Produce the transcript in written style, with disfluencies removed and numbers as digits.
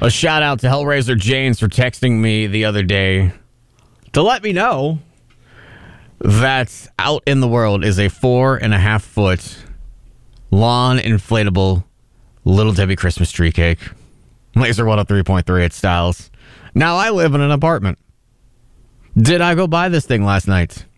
A shout out to Hellraiser James for texting me the other day to let me know that out in the world is a 4.5 foot lawn inflatable Little Debbie Christmas tree cake. Laser 103.3 at Styles. Now I live in an apartment. Did I go buy this thing last night?